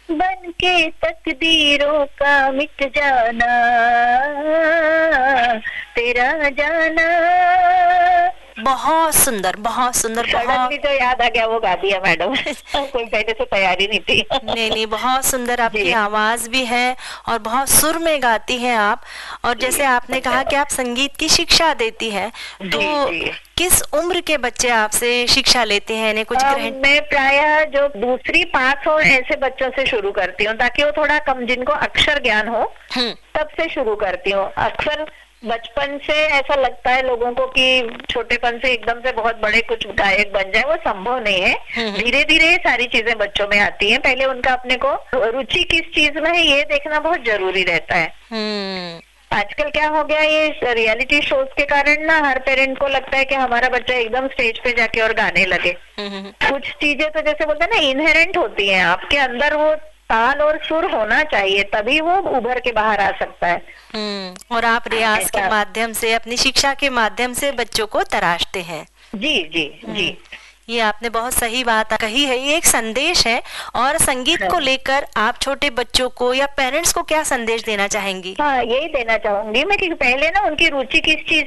बन के तकदीरों का मिट जाना, तेरा जाना। बहुत सुंदर, बहुत सुंदर, बहुत। सडनली जो याद आ गया वो गा दिया मैडम। कोई पहले से तैयारी नहीं थी। नहीं नहीं, बहुत सुंदर आपकी जी आवाज भी है और बहुत सुर में गाती हैं आप। और जैसे आपने कहा कि आप संगीत की शिक्षा देती हैं, तो जी जी। किस उम्र के बच्चे आपसे शिक्षा लेते हैं, इन्हें कुछ ग्रहण? मैं प्रायः जो दूसरी पास हो ऐसे बच्चों से शुरू करती हूँ, ताकि वो थोड़ा कम, जिनको अक्षर ज्ञान हो, तब से शुरू करती हूँ। अक्सर बचपन से ऐसा लगता है लोगों को कि छोटेपन से एकदम से बहुत बड़े कुछ गायक बन जाए, वो संभव नहीं है। धीरे धीरे ये सारी चीजें बच्चों में आती हैं। पहले उनका अपने को रुचि किस चीज में है ये देखना बहुत जरूरी रहता है। आजकल क्या हो गया, ये रियलिटी शोज के कारण ना हर पेरेंट को लगता है कि हमारा बच्चा एकदम स्टेज पे जाके और गाने लगे। कुछ चीजें तो जैसे बोलते हैं ना, इनहेरेंट होती हैं, आपके अंदर वो ताल और सुर होना चाहिए, तभी वो उभर के बाहर आ सकता है। और आप रियाज के माध्यम से, अपनी शिक्षा के माध्यम से बच्चों को तराशते हैं। जी जी जी। ये आपने बहुत सही बात कही है, ये एक संदेश है। और संगीत को लेकर आप छोटे बच्चों को या पेरेंट्स को क्या संदेश देना चाहेंगी? हाँ, यही देना चाहूंगी मैं कि पहले ना उनकी रुचि किस चीज